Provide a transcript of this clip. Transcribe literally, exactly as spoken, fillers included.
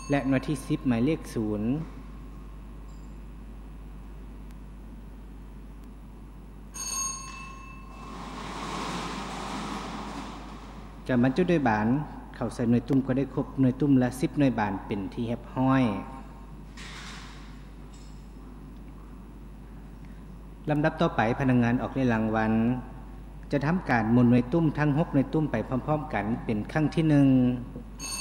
และหน่วยที่สิบหมายเลขศูนย์จะบรรจุด้วยบานเข้าใส่หน่วยตุ้มก็ได้ครบหน่วยตุ้มละสิบหน่วยบานเป็นที่เรียบร้อยลำดับต่อไปพนักงานออกในรางวัลจะทำการหมุนหน่วยตุ้มทั้งหกหน่วยตุ้มไปพร้อมๆกันเป็นครั้งที่หนึ่ง